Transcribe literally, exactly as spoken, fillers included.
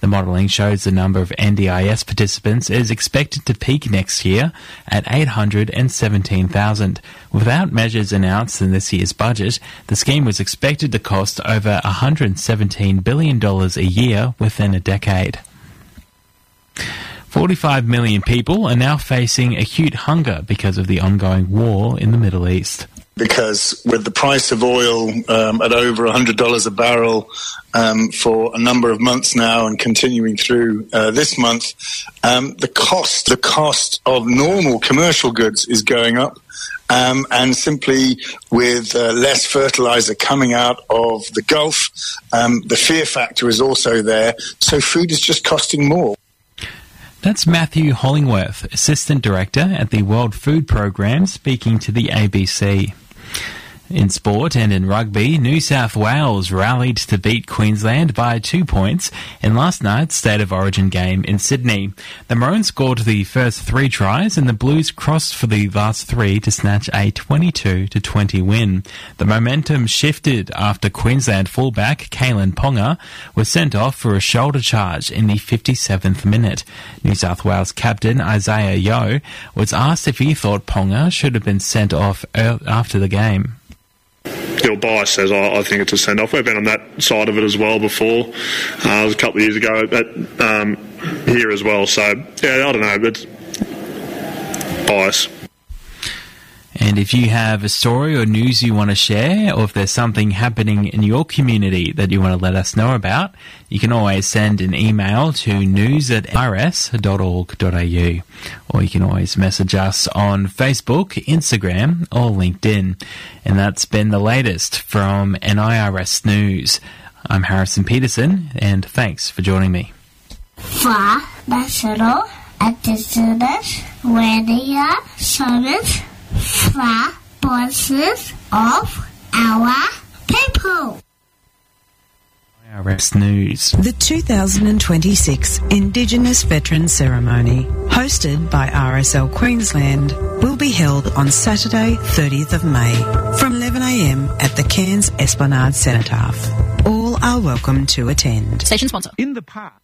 The modelling shows the number of N D I S participants is expected to peak next year at eight hundred seventeen thousand. Without measures announced in this year's budget, the scheme was expected to cost over one hundred seventeen billion dollars a year within a decade. forty-five million people are now facing acute hunger because of the ongoing war in the Middle East. Because with the price of oil um, at over one hundred dollars a barrel um, for a number of months now and continuing through uh, this month, um, the cost, the cost of normal commercial goods is going up. Um, and simply with uh, less fertiliser coming out of the Gulf, um, the fear factor is also there. So food is just costing more. That's Matthew Hollingworth, Assistant Director at the World Food Programme, speaking to the A B C. In sport and in rugby, New South Wales rallied to beat Queensland by two points in last night's State of Origin game in Sydney. The Maroons scored the first three tries and the Blues crossed for the last three to snatch a twenty-two to twenty win. The momentum shifted after Queensland fullback Kalen Ponga was sent off for a shoulder charge in the fifty-seventh minute. New South Wales captain Isaiah Yeo was asked if he thought Ponga should have been sent off after the game. Your bias says I, I think it's a send-off. We've been on that side of it as well before. Uh, it was a couple of years ago at, um, here as well. So, yeah, I don't know, but bias. And if you have a story or news you want to share, or if there's something happening in your community that you want to let us know about, you can always send an email to news at r s dot org dot a u. Or you can always message us on Facebook, Instagram, or LinkedIn. And that's been the latest from N I R S News. I'm Harrison Peterson, and thanks for joining me. For National Indigenous Radio Service, for voices of our people. N I R S News. The two thousand twenty-six Indigenous Veterans Ceremony, hosted by R S L Queensland, will be held on Saturday, thirtieth of May, from eleven a m at the Cairns Esplanade Cenotaph. All are welcome to attend. Station sponsor. In the park.